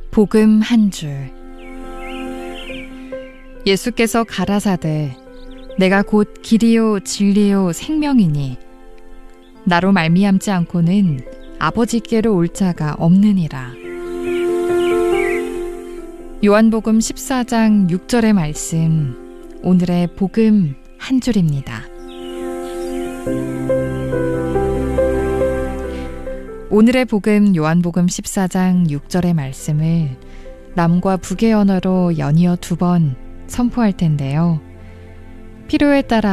복음 한 줄. 예수께서 가라사대 내가 곧 길이요 진리요 생명이니 나로 말미암지 않고는 아버지께로 올 자가 없느니라. 요한복음 14장 6절의 말씀, 오늘의 복음 한 줄입니다. 오늘의 복음 요한복음 14장 6절의 말씀을 남과 북의 언어로 연이어 2번 선포할 텐데요. 필요에 따라